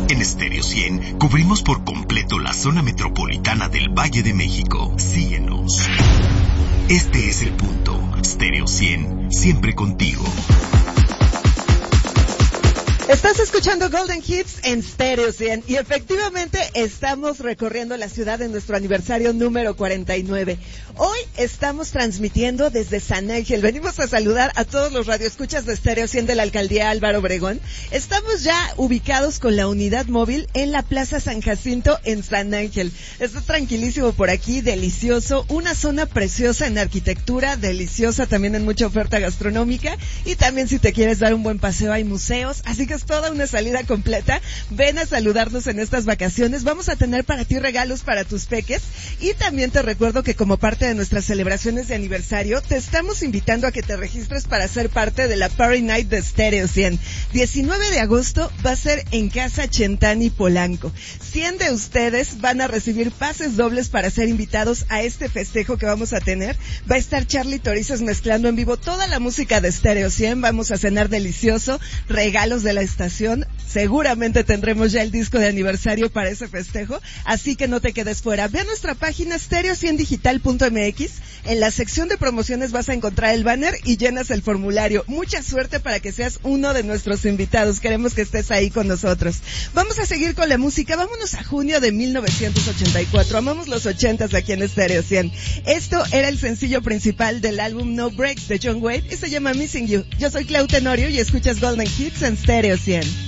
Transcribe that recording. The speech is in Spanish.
En Stereo 100 cubrimos por completo la zona metropolitana del Valle de México. Síguenos. Este es el punto. Stereo 100, siempre contigo. Estás escuchando Golden Hits en Stereo 100 y efectivamente estamos recorriendo la ciudad en nuestro aniversario número 49. Hoy estamos transmitiendo desde San Ángel. Venimos a saludar a todos los radioescuchas de Stereo 100 de la Alcaldía Álvaro Obregón. Estamos ya ubicados con la unidad móvil en la Plaza San Jacinto en San Ángel. Está tranquilísimo por aquí, delicioso, una zona preciosa en arquitectura, deliciosa también en mucha oferta gastronómica y también si te quieres dar un buen paseo hay museos, así que es toda una salida completa. Ven a saludarnos en estas vacaciones. Vamos a tener para ti regalos para tus peques y también te recuerdo que como parte de nuestras celebraciones de aniversario te estamos invitando a que te registres para ser parte de la Party Night de Stereo 100. 19 de agosto va a ser en Casa Chentani Polanco. 100 de ustedes van a recibir pases dobles para ser invitados a este festejo que vamos a tener. Va a estar Charlie Torices mezclando en vivo toda la música de Stereo 100. Vamos a cenar delicioso, regalos de la estación. Seguramente tendremos ya el disco de aniversario para ese festejo, así que no te quedes fuera. Ve a nuestra página stereo100digital.mx. En la sección de promociones vas a encontrar el banner y llenas el formulario. Mucha suerte para que seas uno de nuestros invitados. Queremos que estés ahí con nosotros. Vamos a seguir con la música. Vámonos a junio de 1984. Amamos los 80s aquí en Stereo 100. Esto era el sencillo principal del álbum No Breaks de John Wayne y se llama Missing You. Yo soy Clau Tenorio y escuchas Golden Hits en Stereo 100.